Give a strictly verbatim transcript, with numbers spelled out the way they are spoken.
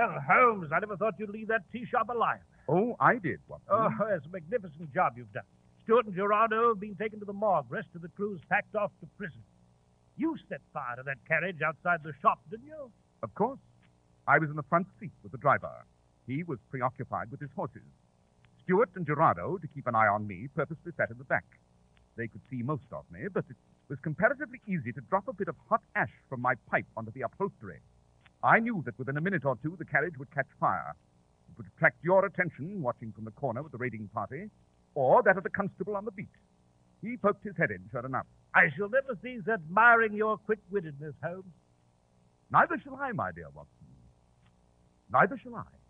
Well, Holmes, I never thought you'd leave that tea shop alive. Oh, I did, Watson. Oh, it's a magnificent job you've done. Stewart and Gerardo have been taken to the morgue. Rest of the crew's packed off to prison. You set fire to that carriage outside the shop, didn't you? Of course. I was in the front seat with the driver. He was preoccupied with his horses. Stewart and Gerardo, to keep an eye on me, purposely sat in the back. They could see most of me, but it was comparatively easy to drop a bit of hot ash from my pipe onto the upholstery. I knew that within a minute or two the carriage would catch fire. It would attract your attention, watching from the corner with the raiding party, or that of the constable on the beat. He poked his head in, sure enough. I shall never cease admiring your quick-wittedness, Holmes. Neither shall I, my dear Watson. Neither shall I.